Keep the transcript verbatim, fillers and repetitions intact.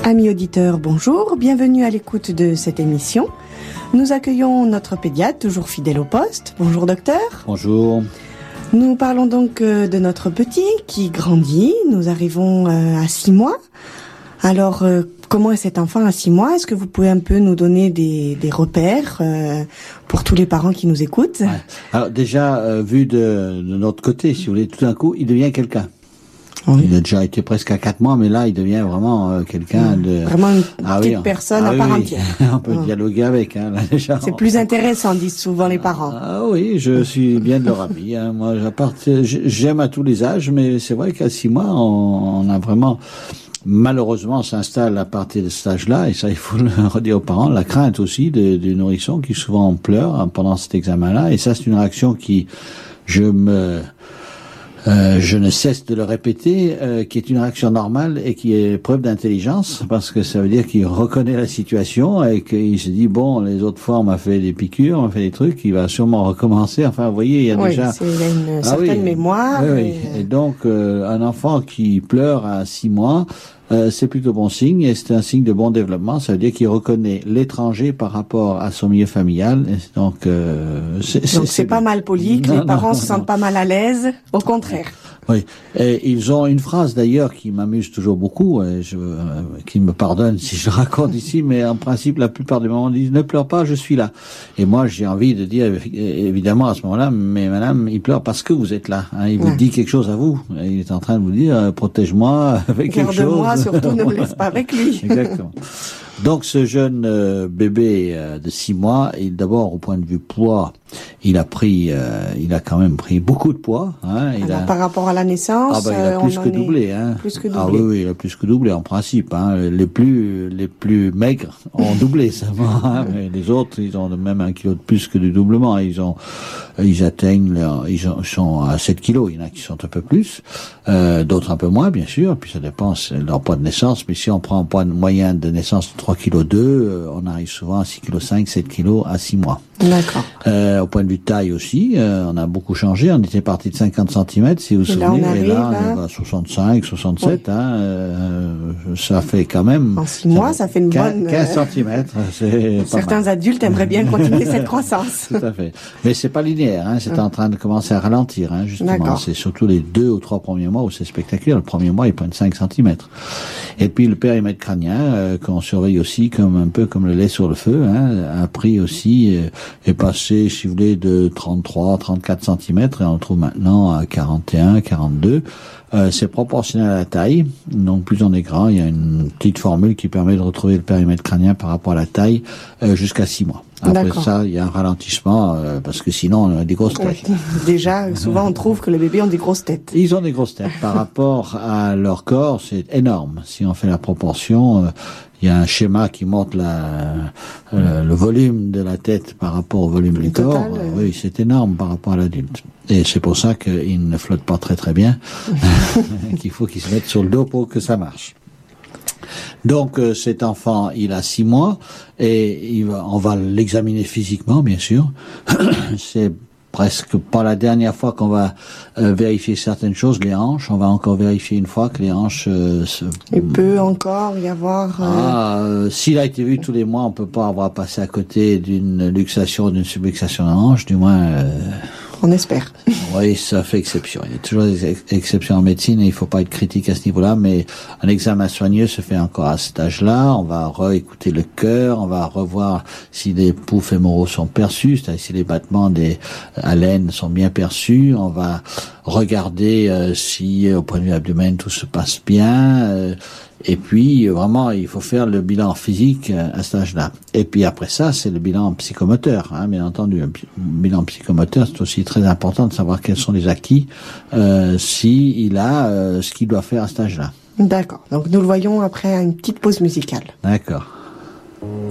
Amis auditeurs, bonjour, bienvenue à l'écoute de cette émission. Nous accueillons notre pédiatre, toujours fidèle au poste. Bonjour docteur. Bonjour. Nous parlons donc de notre petit qui grandit. Nous arrivons à six mois. Alors, euh, comment est cet enfant à six mois? Est-ce que vous pouvez un peu nous donner des, des repères euh, pour tous les parents qui nous écoutent? Ouais. Alors déjà, euh, vu de, de notre côté, si vous voulez, tout d'un coup, il devient quelqu'un. Oui. Il a déjà été presque à quatre mois, mais là, il devient vraiment euh, quelqu'un de... Vraiment une ah, petite oui, personne ah, à oui, part oui. entière. On peut ah. dialoguer avec, hein, là, déjà. C'est plus intéressant, disent souvent les parents. Ah oui, je suis bien de leur avis. Hein. Moi, j'aime à tous les âges, mais c'est vrai qu'à six mois, on, on a vraiment... Malheureusement, s'installe à partir de cet âge-là, et ça, il faut le redire aux parents, la crainte aussi du nourrisson qui souvent pleure pendant cet examen-là, et ça, c'est une réaction qui, je me... Euh, je ne cesse de le répéter, euh, qui est une réaction normale et qui est preuve d'intelligence, parce que ça veut dire qu'il reconnaît la situation et qu'il se dit, bon, les autres fois on m'a fait des piqûres, on m'a fait des trucs, il va sûrement recommencer. Enfin, vous voyez, il y a oui, déjà... il y a une ah, certaine oui, mémoire. Oui, et... oui. Et donc, euh, un enfant qui pleure à six mois, Euh, c'est plutôt bon signe, et c'est un signe de bon développement. Ça veut dire qu'il reconnaît l'étranger par rapport à son milieu familial. Et donc, euh, c'est, donc c'est, c'est pas mal poli, que non, les parents non, se sentent non. pas mal à l'aise. Au contraire. Oui, et ils ont une phrase d'ailleurs qui m'amuse toujours beaucoup, et je, euh, qui me pardonne si je raconte ici, mais en principe la plupart des moments ils disent ne pleure pas, je suis là. Et moi j'ai envie de dire évidemment à ce moment-là, mais madame, il pleure parce que vous êtes là. Hein, il vous ouais. dit quelque chose à vous. Il est en train de vous dire euh, protège-moi avec quelque chose. Garde-moi, surtout ne me laisse pas avec lui. Exactement. Donc ce jeune euh, bébé euh, de six mois, il d'abord au point de vue poids, il a pris, euh, il a quand même pris beaucoup de poids. Hein, il Alors, a... par rapport à la naissance, ah ben il a plus que doublé. Hein. Plus que doublé. Ah oui, oui, il a plus que doublé en principe. Hein. Les plus, les plus maigres ont doublé seulement. Hein, mais les autres, ils ont même un kilo de plus que du doublement. Ils ont, ils atteignent, leur, ils sont à sept kilos. Il y en a qui sont un peu plus, euh, d'autres un peu moins, bien sûr. Puis ça dépend de leur poids de naissance. Mais si on prend un poids moyen de naissance de trois kilos deux, on arrive souvent à six kilos cinq, sept kilos à six mois. D'accord. Euh, au point de vue de taille aussi, euh, on a beaucoup changé. On était parti de cinquante centimètres, si vous vous souvenez. Là, on et là, à... on est à soixante-cinq, soixante-sept. Oui. Hein, euh, ça fait quand même... En six mois, ça fait une quinze, bonne... quinze centimètres, c'est pas Certains mal. adultes aimeraient bien continuer cette croissance. Tout à fait. Mais c'est pas linéaire, hein, c'est hum. en train de commencer à ralentir, hein, justement. D'accord. C'est surtout les deux ou trois premiers mois où c'est spectaculaire. Le premier mois, ils prennent cinq centimètres. Et puis le périmètre crânien, euh, qu'on surveille aussi comme un peu comme le lait sur le feu, hein, a pris aussi, euh, est passé, si vous voulez, de trente-trois, trente-quatre centimètres, et on le trouve maintenant à quarante et un, quarante-deux. Euh, c'est proportionnel à la taille, donc plus on est grand, il y a une petite formule qui permet de retrouver le périmètre crânien par rapport à la taille euh, jusqu'à six mois. Après D'accord. ça, il y a un ralentissement, euh, parce que sinon, on a des grosses têtes. Déjà, souvent, on trouve que les bébés ont des grosses têtes. Ils ont des grosses têtes. Par rapport à leur corps, c'est énorme. Si on fait la proportion, euh, il y a un schéma qui montre la, euh, le volume de la tête par rapport au volume le du total, corps. Euh... Oui, c'est énorme par rapport à l'adulte. Et c'est pour ça qu'il ne flotte pas très très bien, qu'il faut qu'il se mette sur le dos pour que ça marche. Donc euh, cet enfant, il a six mois et il va, on va l'examiner physiquement, bien sûr. C'est presque pas la dernière fois qu'on va euh, vérifier certaines choses, les hanches. On va encore vérifier une fois que les hanches... Euh, se... Il peut encore y avoir... Euh... Ah, euh, s'il a été vu tous les mois, on peut pas avoir passé à côté d'une luxation ou d'une subluxation de hanche, du moins... Euh... On espère. Oui, ça fait exception. Il y a toujours des ex- exceptions en médecine et il faut pas être critique à ce niveau-là, mais un examen soigneux se fait encore à cet âge-là. On va réécouter le cœur, on va revoir si les pouls fémoraux sont perçus, c'est-à-dire si les battements des haleines sont bien perçus. On va regarder euh, si au point de vue abdomen tout se passe bien. Euh, Et puis, vraiment, il faut faire le bilan physique à cet âge-là. Et puis après ça, c'est le bilan psychomoteur, hein, bien entendu. Le bilan psychomoteur, c'est aussi très important de savoir quels sont les acquis, euh, si il a euh, ce qu'il doit faire à cet âge-là. D'accord. Donc, nous le voyons après une petite pause musicale. D'accord.